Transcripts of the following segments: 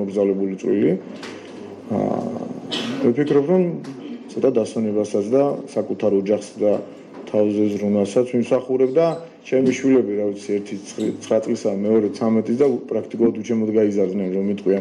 მოგზაურებული წვლილი. ვფიქრობ, რომ ცოტა დასვენებასაც და საკუთარ ოჯახს და თავზე ზრუნვასაც ვიმსახურებ და ჩემი შვილები, რა ვიცი, ერთი 9 წლისა, მეორე 13 და პრაქტიკულად უჩემოდ გაიზარდნენ, რომ იტყვიან.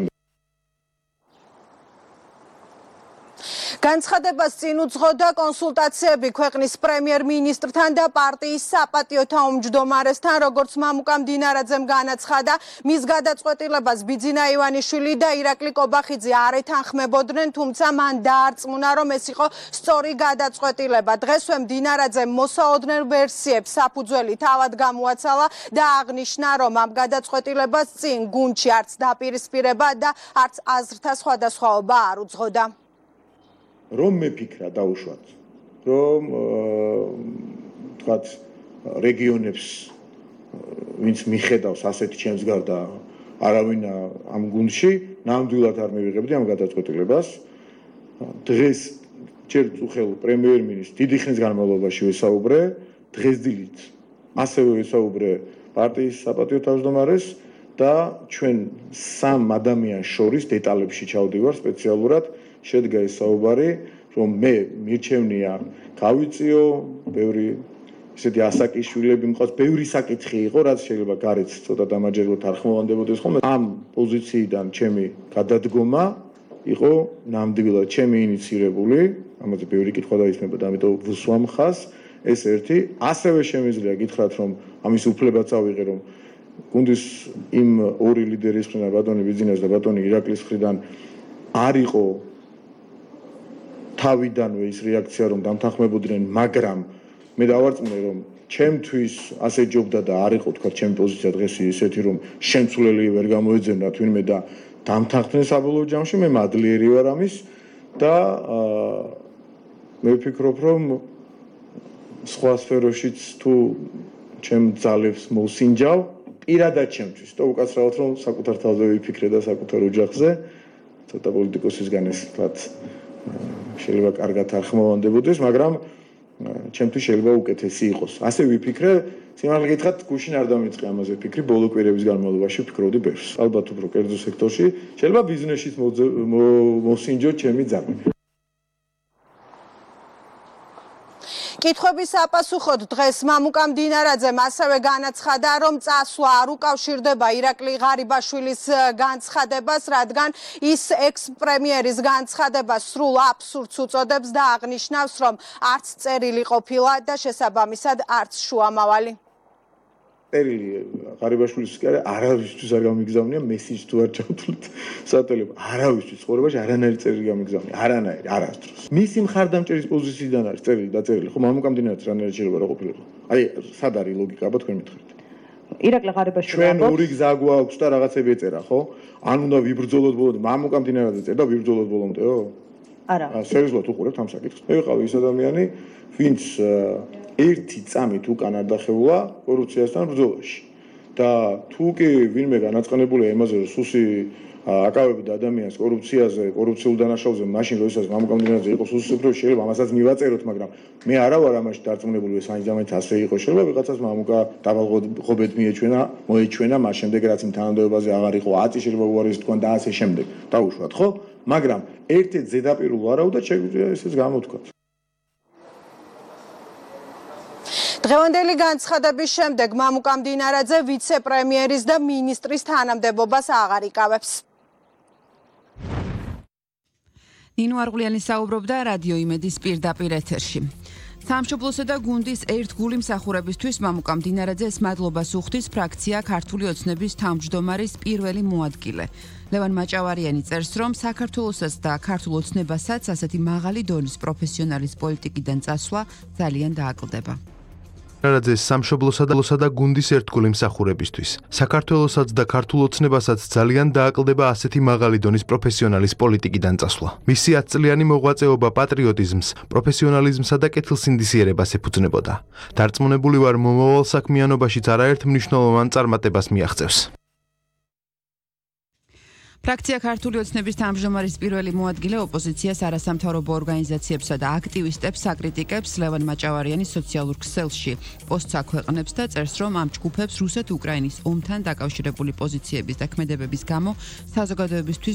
განცხადებას წინ უძღოდა კონსულტაციები ქვეყნის პრემიერ-მინისტრთან და პარტიის საპატიო თავმჯდომარესთან, როგორც მამუკა მდინარაძემ განაცხადა, მის გადაწყვეტილებას ბიძინა ივანიშვილი და ირაკლი კობახიძე არ ეთანხმებოდნენ, თუმცა მან დაარწმუნა, რომ ეს იყო სწორი გადაწყვეტილება. დღესვე მდინარაძემ მოსაოდნელ ვერსიებს საფუძველი თავად გამოაცალა და აღნიშნა, რომ ამ გადაწყვეტილებას წინ გუნდში არც დაპირისპირება და არც აზრთა სხვადასხვაობა არ უძღოდა. რომ მეფიქრა დაუშვათ, რომ თქვათ რეგიონებს ვინც მიხედავს ასეთი ჩემს გარდა არავინ ამ გუნდში, ნამდვილად არ მივიღებდი ამ გადაწყვეტილებას. დღეს ჯერ უხელ პრემიერ-მინისტრს დიდი ხნის განმავლობაში ვესაუბრე, დღეს დილით ასევე ვესაუბრე პარტიის საპატიო თავმჯდომარეს და ჩვენ სამ ადამიანს შორის დეტალებში ჩავდივარ სპეციალურად. შედგა ეს საუბარი, რომ მე მირჩევნია გავიწიო, ბევრი ესეთი ასაკის შვილები მყავს, ბევრი საკითხი იყო, რაც შეიძლება გარეთ ცოტა დამაჯერებლად არ ხმოვანდებოდეს ხოლმე. ამ პოზიციიდან ჩემი გადადგომა იყო ნამდვილად ჩემი ინიცირებული, ამაზე ბევრი კითხვა დაისმება და ამიტომ ვუსვამ ხაზს, ეს ერთი. ასევე შემიძლია გითხრათ, რომ ამის უფლებაც ავიღე, რომ გუნდის იმ ორი ლიდერის მხრიდან, ბატონი ბიძინას და ბატონი ირაკლის მხრიდან არ იყო თავიდანვე ის რეაქცია, რომ დამთანხმებოდნენ, მაგრამ მე დავარწმუნე, რომ ჩემთვის ასე ჯობდა და არ იყო თქვა ჩემი პოზიცია დღეს ისეთი, რომ შემცვლელი ვერ გამოეძებნა თვინმე და დამთანხმდნენ საბოლოო ჯამში, მე მადლიერი ვარ ამის და მე ვფიქრობ, რომ სხვა სფეროშიც თუ ჩემ ძალებს მოვსინჯავ, პირადად ჩემთვის, და უკაცრავად რომ საკუთარ თავზე ვიფიქრე და საკუთარ ოჯახზე, ცოტა პოლიტიკოსისგან ეს თქვათ შეიძლება კარგად არ ხმოვანდებოდეს, მაგრამ ჩემთვის შეიძლება უკეთესი იყოს. ასე ვიფიქრე, სიმართლე გითხრათ, გუშინ არ დამიწყე ამაზე ფიქრი, ბოლო კვირების განმავლობაში ვფიქრობდი ბევრს. ალბათ უფრო კერძო სექტორში, შეიძლება ბიზნესშიც მოვსინჯო ჩემი ძაღლი. კითხვების აპასუხოდ დღეს მამუკა მდინარაძემ ასევე განაცხადა, რომ წასვლა არ უკავშირდება ირაკლი ღარიბაშვილის განცხადებას, რადგან ის ექს-პრემიერის განცხადებას სრულ აბსურდს უწოდებს და აღნიშნავს, რომ არც წერილი ყოფილა და შესაბამისად არც შუამავალი. წერილი ღარიბაშვილის კერა არავისთვის არ გამიგზავნია, მესიჯს თუ არ ჩავთვლით სატელეფონო, არავისთვის ცხოვრებაში არანაირი წერილი გამიგზავნია, არანაირი, არასდროს. მისი მხარდამჭერის პოზიციიდან არის წერილი დაწერილი, ხო მამუკა მდინარაძე რანაირი შეიძლება რა ყოფილიყო. აი, სად არის ლოგიკა, აბა თქვენ მითხრით. ირაკლი ღარიბაშვილი ჩვენ ორი გზა გვაქვს და რაღაცები ეწერა, ხო? ან უნდა ვიბრძოლოთ ბოლომდე, მამუკა მდინარაძე წერდა ვიბრძოლოთ ბოლომდეო? არა. სერიოზულად უყურებთ ამ საკითხს. მე ვიყავი ის ადამიანი, ვინც ერთი წამით უკან არ დახევულა კორუფციასთან ბრძოლაში. და თუ კი ვინმე განაწყენებულია იმაზე, რომ სუსი აკავებდა ადამიანს კორუფციაზე, კორუფციულ დანაშაულზე, მაშინ როდესაც მამუკა მდინარაძე იყო სუსის უფროსი, შეიძლება ამასაც მივაწეროთ, მაგრამ მე არა ვარ ამაში დარწმუნებული, ეს საინჟამეთ ასე იყო. შეიძლება ვიღაცას მამუკა დავალღობედ მოეჩვენა, მას შემდეგ რაც იმ თანამდებობაზე აღარ იყო, აწი შეიძლება უარესი თქვა და ასე შემდეგ. დაუშვათ, ხო? მაგრამ ერთ-ერთ ზედაპირულ ვარაუდად შეგვიძლია ესეც გამოთქვათ. დღევანდელი განცხადების შემდეგ მამუკა მდინარაძე ვიცე-პრემიერის და მინისტრის თანამდებობას აღარ იკავებს. ნინო არღულიანი საუბრობდა რადიო იმედის პირდაპირ ეთერში. სამშობლოსა და გუნდის ერთგული მსახურებისთვის მამუკა მდინარაძეს მადლობას უხდის ფრაქცია ქართული ოცნების თავმჯდომარის პირველი მოადგილე. ლევან მაჭავარიანი წერს, რომ საქართველოსაც და ქართულ ოცნებასაც ასეთი მაღალი დონის პროფესიონალის პოლიტიკიდან წასვლა ძალიან დააკლდება. მდინარაძეს სამშობლოსა და გუნდის ერთგული მსახურებისთვის. საქართველოსაც და ქართულ ოცნებასაც ძალიან დააკლდება ასეთი მაღალი დონის პროფესიონალის პოლიტიკიდან წასვლა. მისი 10 წლიანი მოღვაწეობა პატრიოტიზმს, პროფესიონალიზმსა და კეთილსინდისიერებას ეფუძნებოდა. დარწმუნებული ვარ, მომავალ საქმიანობაშიც არაერთ მნიშვნელოვან წარმატებას მიაღწევს. ფრაქცია ქართული ოცნების თავმჯდომარის პირველი მოადგილე ოპოზიციას არასამთავრობო ორგანიზაციებსა და აქტივისტებს აკრიტიკებს. ლევან მაჭავარიანი სოციალურ ქსელში პოსტს აქვეყნებს და წერს, რომ ამ ჯგუფებს რუსეთ-უკრაინის ომთან დაკავშირებული პოზიციების და ქმედებების გამო საზოგადოებისთვის